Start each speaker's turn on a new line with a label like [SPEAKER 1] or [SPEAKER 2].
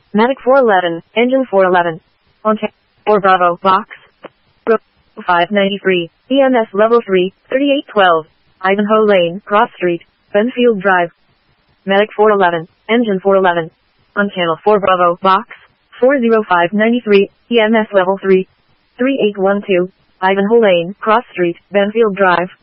[SPEAKER 1] Medic 411, engine 411. On 4 Bravo, box. 593, EMS level 3, 3812. Ivanhoe Lane, Cross Street, Benfield Drive. Medic 411, engine 411. On channel 4 Bravo, box. 40593, EMS level 3, 3812. Ivanhoe Lane, Cross Street, Benfield Drive.